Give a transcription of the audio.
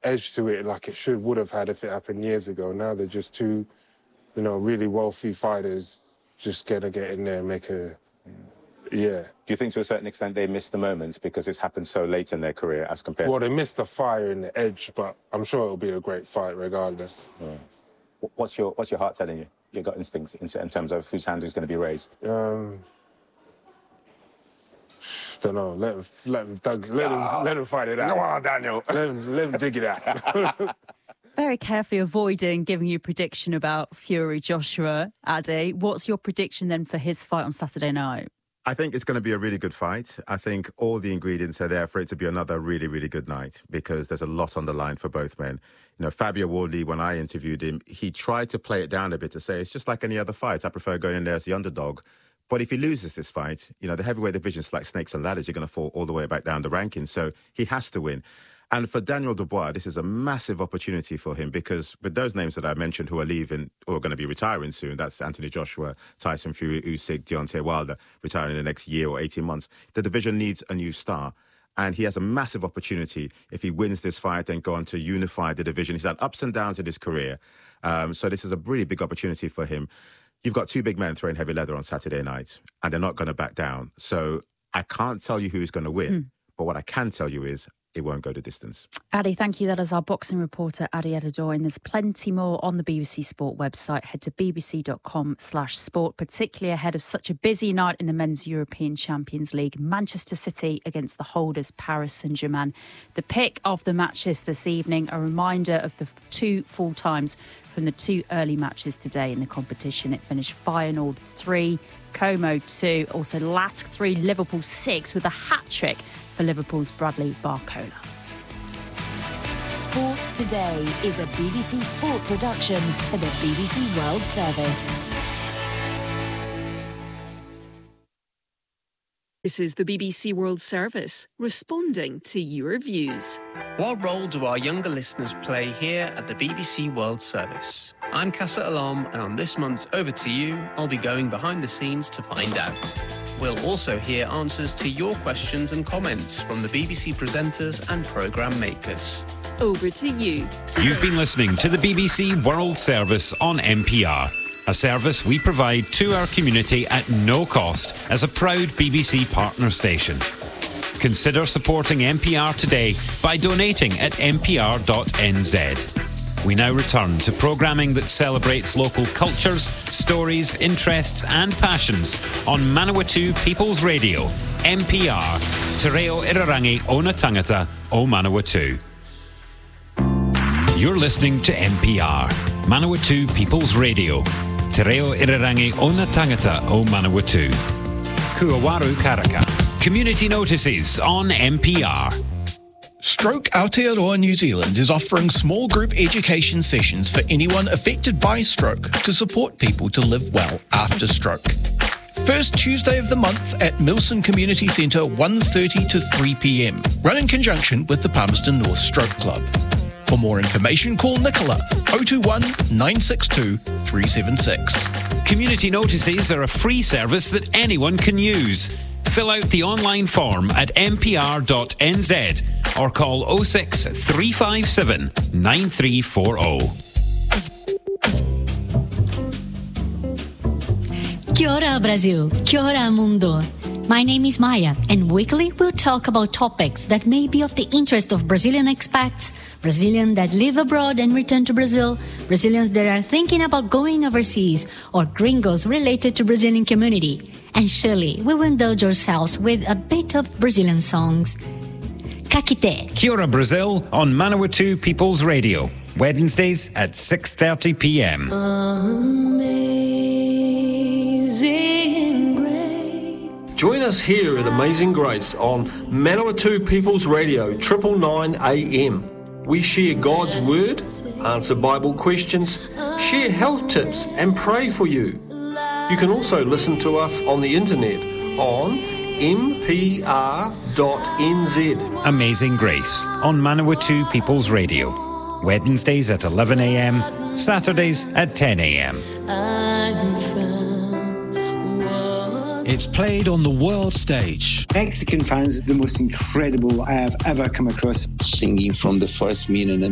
edge to it like it would have had if it happened years ago. Now they're just two, really wealthy fighters just gonna get in there and make a... Yeah. Do you think to a certain extent they missed the moments because it's happened so late in their career as compared Well, they missed the fire and the edge, but I'm sure it'll be a great fight regardless. Yeah. What's your heart telling you? Your gut instincts in terms of whose hand is going to be raised? Don't know. Let him fight it out. Go on, Daniel. Let him dig it out. Very carefully avoiding giving you a prediction about Fury Joshua. Addy, what's your prediction then for his fight on Saturday night? I think it's going to be a really good fight. I think all the ingredients are there for it to be another really, really good night because there's a lot on the line for both men. Fabio Wardley, when I interviewed him, he tried to play it down a bit to say it's just like any other fight. I prefer going in there as the underdog. But if he loses this fight, the heavyweight division's like snakes and ladders. You're going to fall all the way back down the rankings. So he has to win. And for Daniel Dubois, this is a massive opportunity for him because with those names that I mentioned who are leaving or are going to be retiring soon, that's Anthony Joshua, Tyson Fury, Usyk, Deontay Wilder, retiring in the next year or 18 months. The division needs a new star. And he has a massive opportunity if he wins this fight and go on to unify the division. He's had ups and downs in his career. So this is a really big opportunity for him. You've got two big men throwing heavy leather on Saturday night, and they're not going to back down. So I can't tell you who's going to win. But what I can tell you is it won't go the distance. Addy, thank you. That is our boxing reporter, Addy Edador. And there's plenty more on the BBC Sport website. Head to bbc.com/sport, particularly ahead of such a busy night in the Men's European Champions League. Manchester City against the holders, Paris Saint-Germain. The pick of the matches this evening, a reminder of the two full times from the two early matches today in the competition. It finished Feyenoord 3, Como 2, also Lask 3, Liverpool 6 with a hat-trick for Liverpool's Bradley Barcola. Sport Today is a BBC Sport production for the BBC World Service. This is the BBC World Service, responding to your views. What role do our younger listeners play here at the BBC World Service? I'm Casa Alam, and on this month's Over to You, I'll be going behind the scenes to find out. We'll also hear answers to your questions and comments from the BBC presenters and programme makers. Over to you. You've been listening to the BBC World Service on NPR, a service we provide to our community at no cost as a proud BBC partner station. Consider supporting NPR today by donating at npr.nz. We now return to programming that celebrates local cultures, stories, interests and passions on Manawatu People's Radio, NPR, Te Reo Irarangi o Ngā Tangata o Manawatu. You're listening to NPR, Manawatu People's Radio, Te Reo Irarangi o Ngā Tangata o Manawatu. Kuawaru Karaka. Community notices on NPR. Stroke Aotearoa New Zealand is offering small group education sessions for anyone affected by stroke to support people to live well after stroke. First Tuesday of the month at Milson Community Centre, 1:30 to 3 p.m, run in conjunction with the Palmerston North Stroke Club. For more information, call Nicola 021 962 376. Community notices are a free service that anyone can use. Fill out the online form at npr.nz or call 06 357 9340. Kia ora, Brazil. Kia ora, mundo. My name is Maya, and weekly we'll talk about topics that may be of the interest of Brazilian expats, Brazilians that live abroad and return to Brazil, Brazilians that are thinking about going overseas, or gringos related to Brazilian community. And surely we will indulge ourselves with a bit of Brazilian songs. Kakite. Kia ora, Brazil on Manawatu People's Radio, Wednesdays at 6:30 p.m. Amazing Grace. Join us here at Amazing Grace on Manawatu People's Radio, 999 AM. We share God's Word, answer Bible questions, share health tips and pray for you. You can also listen to us on the internet on mpr.nz. Amazing Grace on Manawatu People's Radio, Wednesdays at 11 a.m, Saturdays at 10 a.m. It's played on the world stage. Mexican fans, the most incredible I have ever come across. Singing from the first minute